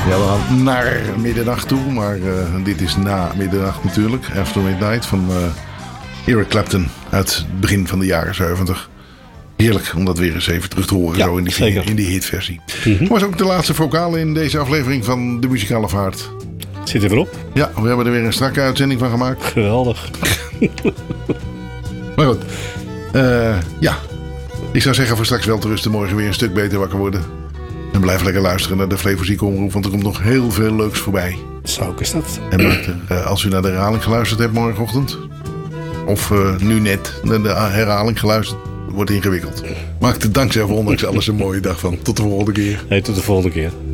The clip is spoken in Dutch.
Ja, we gaan naar middernacht toe, maar dit is na middernacht natuurlijk. After Midnight van Eric Clapton uit het begin van de jaren 70. Heerlijk om dat weer eens even terug te horen, Ja, zo in die hitversie. Was ook de laatste vocale in deze aflevering van De Muzikale Vaart. Zit er weer op. Ja, we hebben er weer een strakke uitzending van gemaakt. Geweldig. Maar goed, ja. Ik zou zeggen voor straks wel te rusten, morgen weer een stuk beter wakker worden. En blijf lekker luisteren naar de Flevozieke Omroep, want er komt nog heel veel leuks voorbij. Zo is dat. En als u naar de herhaling geluisterd hebt morgenochtend, of nu net naar de herhaling geluisterd, wordt ingewikkeld. Maak er dankzij of ondanks alles een mooie dag van. Tot de volgende keer. Hey, tot de volgende keer.